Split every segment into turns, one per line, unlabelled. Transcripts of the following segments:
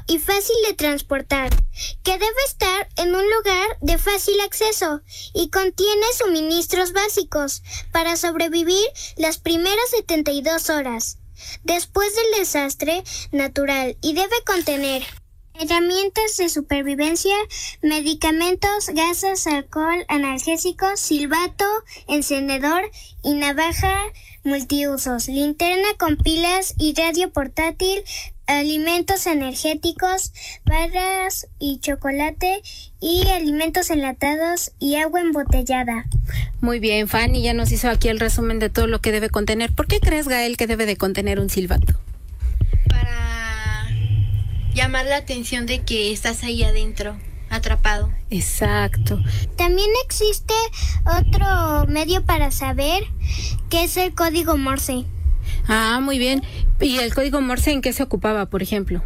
y fácil de transportar, que debe estar en un lugar de fácil acceso y contiene suministros básicos para sobrevivir las primeras 72 horas después del desastre natural y debe contener herramientas de supervivencia, medicamentos, gases, alcohol, analgésicos, silbato, encendedor y navaja multiusos, linterna con pilas y radio portátil, alimentos energéticos, barras y chocolate y alimentos enlatados y agua embotellada.
Muy bien, Fanny ya nos hizo aquí el resumen de todo lo que debe contener. ¿Por qué crees, Gael, que debe de contener un silbato?
Para llamar la atención de que estás ahí adentro, atrapado.
Exacto.
También existe otro medio para saber, que es el código Morse.
Ah, muy bien. ¿Y el código Morse en qué se ocupaba, por ejemplo?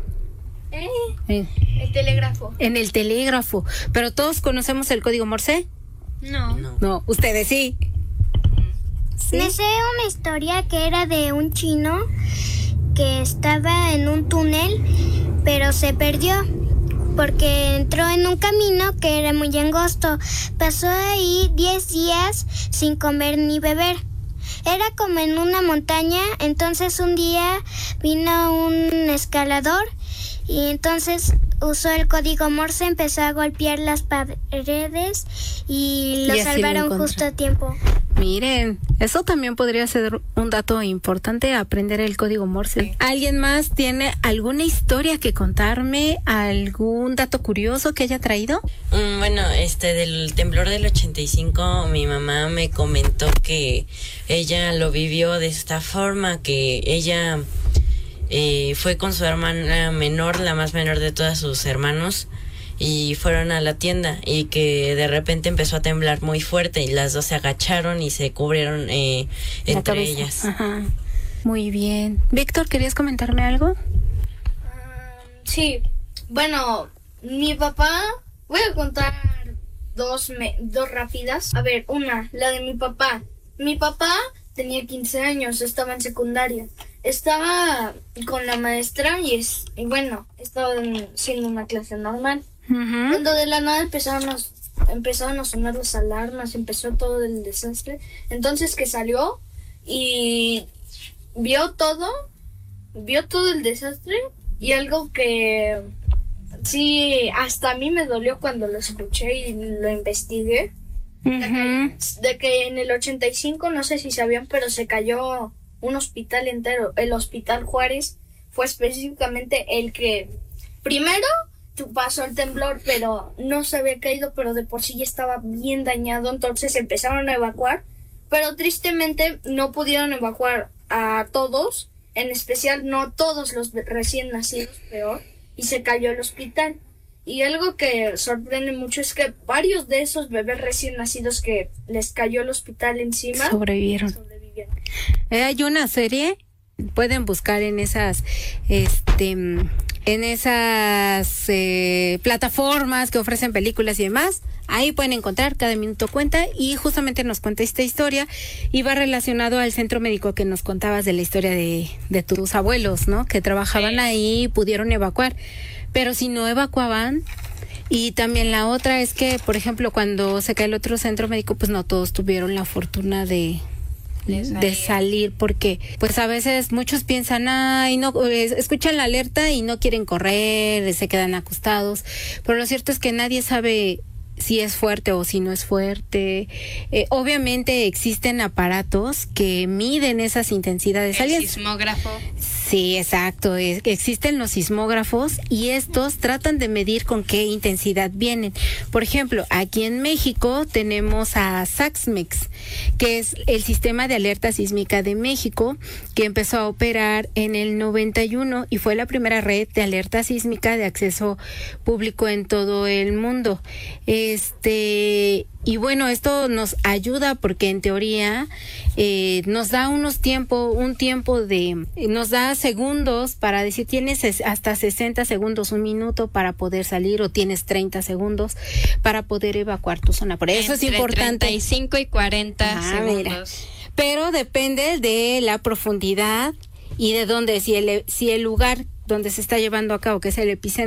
El telégrafo.
En el telégrafo. ¿Pero todos conocemos el código Morse? No, ustedes sí.
¿Sí? Me sé una historia que era de un chino que estaba en un túnel, pero se perdió porque entró en un camino que era muy angosto. Pasó ahí 10 días sin comer ni beber. Era como en una montaña, entonces un día vino un escalador y entonces usó el código Morse, empezó a golpear las paredes y lo salvaron justo a tiempo.
Miren, eso también podría ser un dato importante, aprender el código Morse. ¿Alguien más tiene alguna historia que contarme? ¿Algún dato curioso que haya traído?
Bueno, del temblor del 85, mi mamá me comentó que ella lo vivió de esta forma, que ella fue con su hermana menor, la más menor de todos sus hermanos, y fueron a la tienda y que de repente empezó a temblar muy fuerte y las dos se agacharon y se cubrieron entre ellas.
Ajá. Muy bien. Víctor, ¿querías comentarme algo?
Sí. Bueno, mi papá, voy a contar dos rápidas. A ver, la de mi papá. Mi papá tenía 15 años, estaba en secundaria. Estaba con la maestra y estaba haciendo una clase normal. Uh-huh. Cuando de la nada empezaron a sonar las alarmas, empezó todo el desastre. Entonces que salió y vio todo el desastre, y algo que sí, hasta a mí me dolió cuando lo escuché y lo investigué. Uh-huh. De que en el 85, no sé si sabían, pero se cayó un hospital entero. El Hospital Juárez fue específicamente el que primero pasó el temblor, pero no se había caído, pero de por sí ya estaba bien dañado. Entonces empezaron a evacuar, pero tristemente no pudieron evacuar a todos, en especial no todos los recién nacidos, peor, y se cayó el hospital. Y algo que sorprende mucho es que varios de esos bebés recién nacidos que les cayó el hospital encima
sobrevivieron. Hay una serie, pueden buscar en esas plataformas que ofrecen películas y demás. Ahí pueden encontrar, Cada Minuto Cuenta, y justamente nos cuenta esta historia y va relacionado al centro médico que nos contabas de la historia de tus abuelos, ¿no? Que trabajaban ahí y pudieron evacuar, pero si no evacuaban. Y también la otra es que, por ejemplo, cuando se cae el otro centro médico, pues no todos tuvieron la fortuna de salir, porque pues a veces muchos piensan, escuchan la alerta y no quieren correr, se quedan acostados, pero lo cierto es que nadie sabe si es fuerte o si no es fuerte. Obviamente existen aparatos que miden esas intensidades.
¿El sismógrafo?
Sí, exacto. Existen los sismógrafos y estos tratan de medir con qué intensidad vienen. Por ejemplo, aquí en México tenemos a SAXMEX, que es el Sistema de Alerta Sísmica de México, que empezó a operar en el 91 y fue la primera red de alerta sísmica de acceso público en todo el mundo. Y bueno, esto nos ayuda porque en teoría nos da nos da segundos para decir, tienes hasta 60 segundos, un minuto para poder salir, o tienes 30 segundos para poder evacuar tu zona. Por eso es importante.
35 y 40 segundos. Mira.
Pero depende de la profundidad y de dónde, si el lugar donde se está llevando a cabo, que es el epicentro,